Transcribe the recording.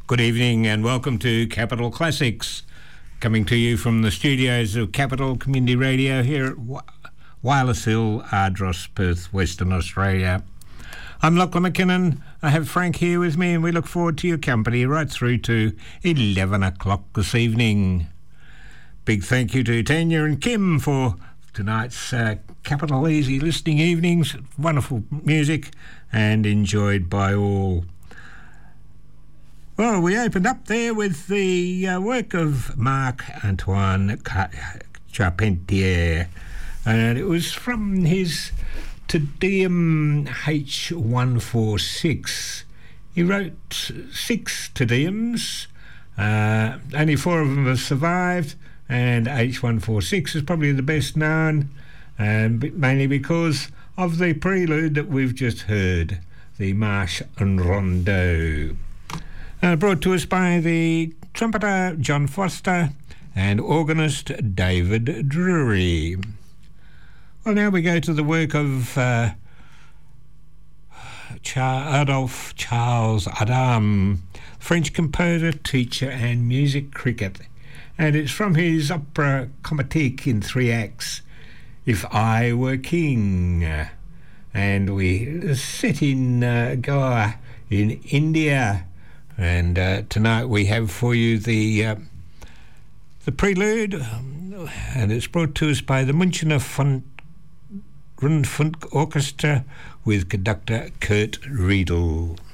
Good evening and welcome to Capital Classics, coming to you from the studios of Capital Community Radio here at Wireless Hill, Ardross, Perth, Western Australia. I'm Lachlan McKinnon. I have Frank here with me and we look forward to your company right through to 11 o'clock this evening. Big thank you to Tanya and Kim for tonight's Capital Easy listening evenings. Wonderful music and enjoyed by all. Well, we opened up there with the work of Marc-Antoine Charpentier, and it was from his Te Deum H146. He wrote 6 Te Deums, only 4 of them have survived, and H146 is probably the best known, mainly because of the prelude that we've just heard, the Marche and Rondeau. Brought to us by the trumpeter John Foster and organist David Drury. Well, now we go to the work of Adolphe Charles Adam, French composer, teacher and music critic. And it's from his opera comique in 3 acts, If I Were King. And we sit in Goa in India. And tonight we have for you the prelude, and it's brought to us by the Münchener Rundfunk Orchestra with conductor Kurt Riedel.